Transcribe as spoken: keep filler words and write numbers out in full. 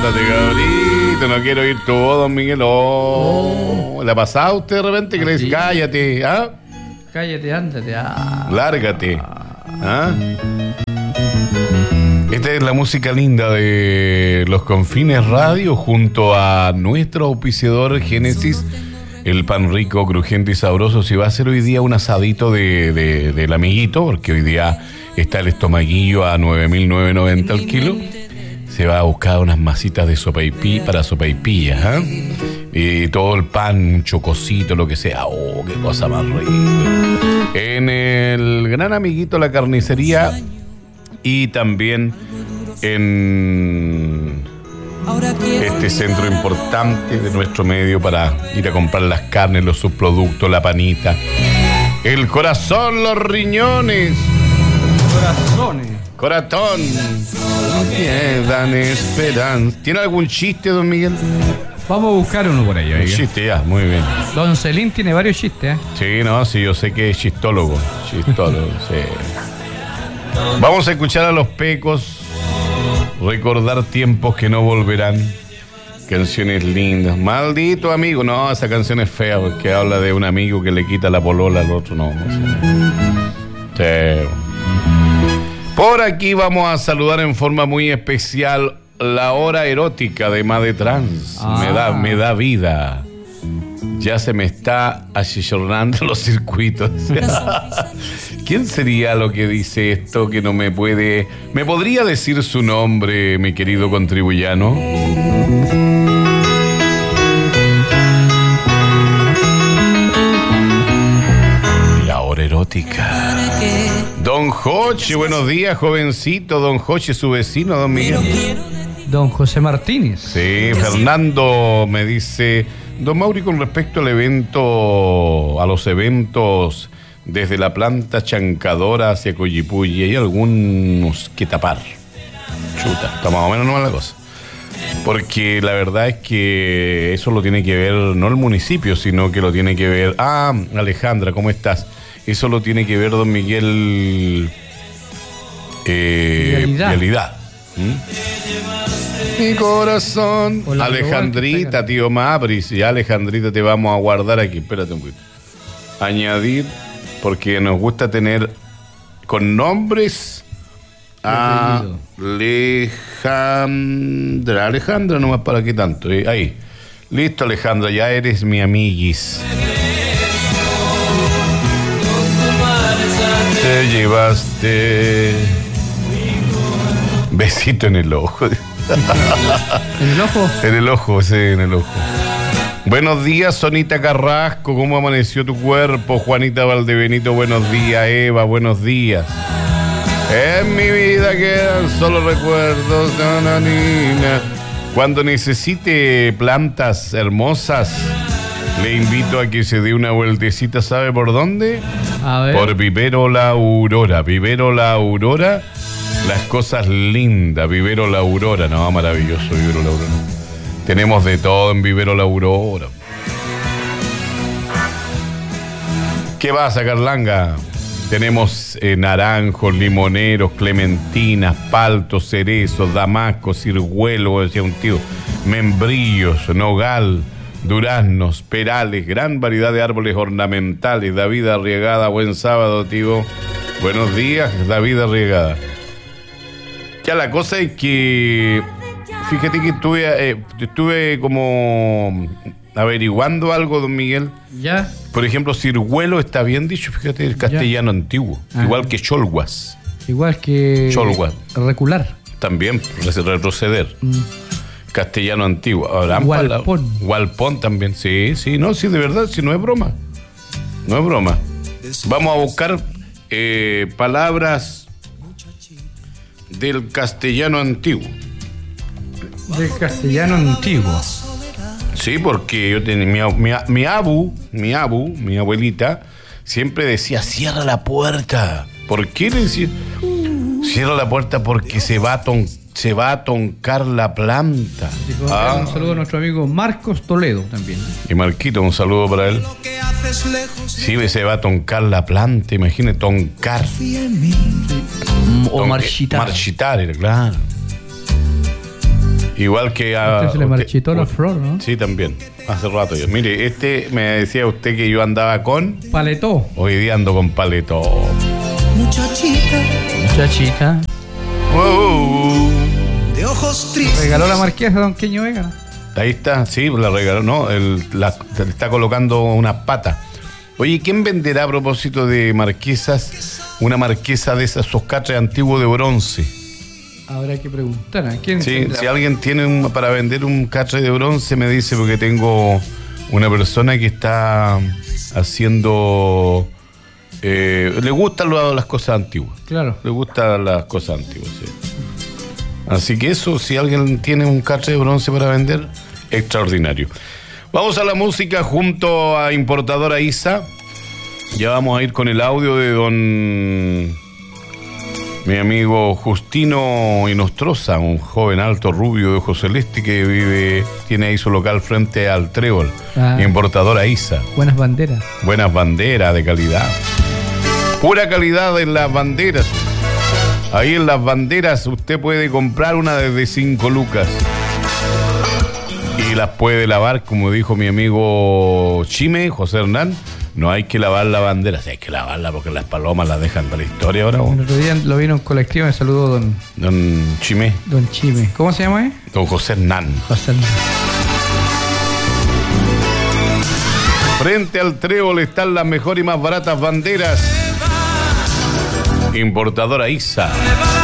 ándate, cabrito, no quiero ir todo, don Miguel. Oh, ¿le ha pasado a usted de repente que le dice, cállate, ¿ah? Cállate, ándate, ah. Lárgate, ¿ah? Esta es la música linda de Los Confines Radio junto a nuestro auspiciador Génesis, el pan rico, crujiente y sabroso. Si va a hacer hoy día un asadito de, de, del amiguito, porque hoy día está el estomaguillo a nueve mil novecientos noventa al kilo, se va a buscar unas masitas de sopaipí para sopaipillas, ¿eh? Y todo el pan, un chococito, lo que sea. Oh, qué cosa más rica. En el gran amiguito La Carnicería y también en este centro importante de nuestro medio para ir a comprar las carnes, los subproductos, la panita, el corazón, los riñones. Corazones. Corazón. No dan esperanza. ¿Tiene algún chiste, don Miguel? Vamos a buscar uno por ahí. Un oiga. chiste, ya, muy bien. Don Celín tiene varios chistes, ¿eh? Sí, no, sí, yo sé que es chistólogo. Chistólogo, sí. Vamos a escuchar a Los Pecos, recordar tiempos que no volverán. Canciones lindas. Maldito amigo. No, esa canción es fea porque habla de un amigo que le quita la polola al otro. No, no sé. Sí. Por aquí vamos a saludar en forma muy especial la hora erótica de Made Trans. Ah. Me da, me da vida. Ya se me está achicharrando los circuitos. ¿Quién sería lo que dice esto que no me puede... ¿Me podría decir su nombre, mi querido contribuyano? La hora erótica. Don Joche, buenos días, jovencito. Don Joche, su vecino, don Miguel. Don José Martínez. Sí, Fernando me dice... Don Mauri, con respecto al evento, a los eventos desde la planta chancadora hacia Coyipulli, hay algunos que tapar. Chuta, está más o menos no es la cosa. Porque la verdad es que eso lo tiene que ver no el municipio, sino que lo tiene que ver... Ah, Alejandra, ¿cómo estás? Eso lo tiene que ver don Miguel... Eh, Realidad. realidad. ¿Mm? Mi corazón. Hola, Alejandrita, tío Mabris. Y Alejandrita, te vamos a guardar aquí. Espérate un poquito. Añadir, porque nos gusta tener con nombres a Alejandra. Alejandra, nomás para qué tanto. ¿Eh? Ahí. Listo, Alejandra, ya eres mi amiguis. Te llevaste. Besito en el ojo. ¿En el ojo? En el ojo, sí, en el ojo. Buenos días, Sonita Carrasco. ¿Cómo amaneció tu cuerpo? Juanita Valdebenito, buenos días. Eva, buenos días. En mi vida quedan solo recuerdos. Nananina. Cuando necesite plantas hermosas, le invito a que se dé una vueltecita. ¿Sabe por dónde? A ver. Por Vivero La Aurora. Vivero La Aurora. Las cosas lindas, Vivero La Aurora, no, maravilloso Vivero La Aurora. Tenemos de todo en Vivero La Aurora. ¿Qué pasa, Carlanga? Tenemos eh, naranjos, limoneros, clementinas, paltos, cerezos, damascos, ciruelo, decía un tío, membrillos, nogal, duraznos, perales, gran variedad de árboles ornamentales. David Arriagada, buen sábado, tío. Buenos días, David Arriagada. Ya la cosa es que, fíjate que estuve, eh, estuve como averiguando algo, don Miguel. ¿Ya? Por ejemplo, ciruelo está bien dicho, fíjate, el castellano ya. Antiguo. Ah. Igual que cholguas. Igual que... Cholguas. Recular. También, retroceder. Mm. Castellano antiguo. Ahora, Gualpón. Gualpón también, sí, sí, no, sí, de verdad, sí, no es broma. No es broma. Vamos a buscar eh, palabras... del castellano antiguo. Del castellano antiguo. Sí, porque yo tenía mi, mi, mi abu, mi abu, mi abuelita, siempre decía, cierra la puerta. ¿Por qué le decía? Cierra la puerta porque se va a, ton, se va a toncar la planta. Ah. Un saludo a nuestro amigo Marcos Toledo también. Y Marquito, un saludo para él. Sí, se va a toncar la planta, imagínate, toncar. O marchitar. Marchitar, claro. Igual que a. Usted se le usted- marchitó la usted- flor, ¿no? Sí, también. Hace rato yo. Mire, este me decía usted que yo andaba con. Paletó. Hoy día ando con paleto. Muchachita Muchachita. Wow. de ojos tristes. Regaló la marquesa Don Queño Vega. Ahí está, sí, la regaló, no, el- la- le está colocando unas patas. Oye, ¿quién venderá a propósito de marquesas una marquesa de esas esos catres antiguos de bronce? Habrá que preguntar a quién. Sí, tendrá? si alguien tiene un- para vender un catre de bronce, me dice, porque tengo una persona que está haciendo... eh, le gustan lo- las cosas antiguas. Claro. Le gustan las cosas antiguas, sí. Así que eso, si alguien tiene un catre de bronce para vender, extraordinario. Vamos a la música junto a Importadora Isa. Ya vamos a ir con el audio de don... mi amigo Justino Inostroza, un joven alto, rubio, de ojos celeste que vive, tiene ahí su local frente al Trébol. Ah. Importadora Isa. Buenas banderas. Buenas banderas de calidad. Pura calidad en las banderas. Ahí en las banderas usted puede comprar una desde cinco lucas. Y las puede lavar, como dijo mi amigo Chime, José Hernán. No hay que lavar la bandera, sí, hay que lavarla porque las palomas las dejan para la historia ahora. ¿O? El otro día lo vi en un colectivo, me saludó don, Don Chime, don Chime. ¿Cómo se llama, eh? don José Hernán. José Hernán. Frente al Trébol están las mejores y más baratas banderas. Importadora Isa.